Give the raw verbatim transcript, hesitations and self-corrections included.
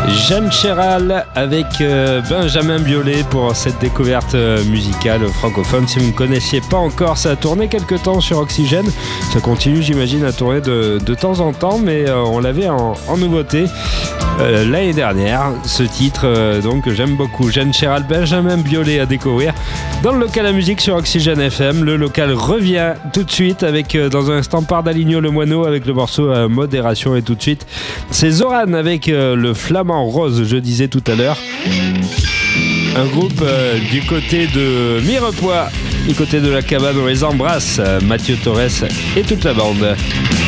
Jeanne Chéral avec euh, Benjamin Biolay pour cette découverte euh, musicale francophone. Si vous ne connaissiez pas encore, ça a tourné quelques temps sur Oxygène. Ça continue, j'imagine, à tourner de, de temps en temps, mais euh, on l'avait en, en nouveauté euh, l'année dernière. Ce titre, euh, donc, que j'aime beaucoup. Jeanne Chéral, Benjamin Biolay à découvrir dans le local à musique sur Oxygène F M. Le local revient tout de suite avec, euh, dans un instant, Pardaligno le Moineau avec le morceau euh, Modération. Et tout de suite, c'est Zoran avec euh, le Flamand Rose, je disais tout à l'heure. Un groupe euh, du côté de Mirepoix, du côté de la cabane, on les embrasse, Mathieu Torres et toute la bande.